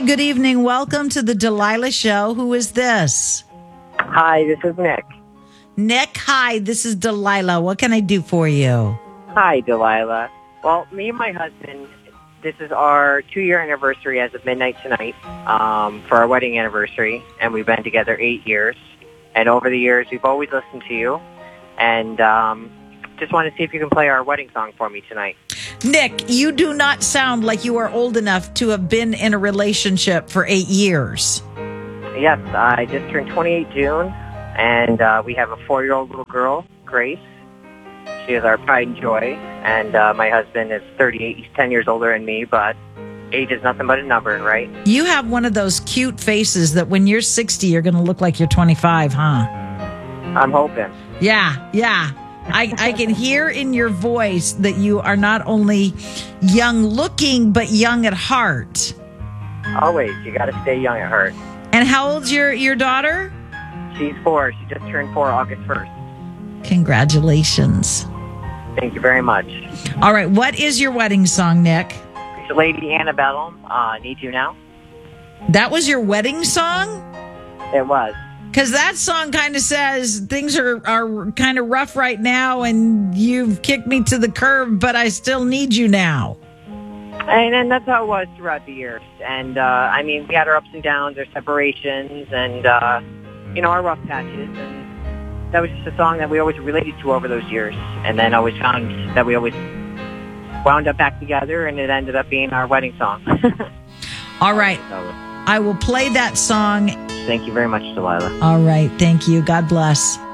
good evening. Welcome to the Delilah Show. Who is this? Hi, this is Nick. Nick, hi, this is Delilah. What can I do for you? Hi, Delilah. Well, me and my husband, this is our 2-year anniversary as of midnight tonight for our wedding anniversary, and we've been together 8 years. And over the years, we've always listened to you, and just want to see if you can play our wedding song for me tonight. Nick, you do not sound like you are old enough to have been in a relationship for 8 years. Yes, I just turned 28 June, and we have a 4-year-old little girl, Grace. She is our pride and joy, and my husband is 38. He's 10 years older than me, but age is nothing but a number, right? You have one of those cute faces that when you're 60, you're going to look like you're 25, huh? I'm hoping. Yeah. I can hear in your voice that you are not only young looking, but young at heart. Always. You got to stay young at heart. And how old's your daughter? She's 4. She just turned 4 August 1st. Congratulations. Thank you very much. All right. What is your wedding song, Nick? It's Lady Antebellum, Need You Now. That was your wedding song? It was. Because that song kind of says things are kind of rough right now and you've kicked me to the curb, but I still need you now. And that's how it was throughout the years. And, I mean, we had our ups and downs, our separations, and, our rough patches. And that was just a song that we always related to over those years. And then always found that we always wound up back together, and it ended up being our wedding song. All right. I will play that song. Thank you very much, Delilah. All right. Thank you. God bless.